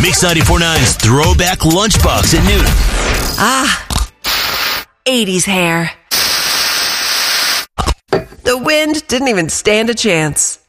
Mix 94.9's Throwback Lunchbox at noon. Ah, 80s hair. The wind didn't even stand a chance.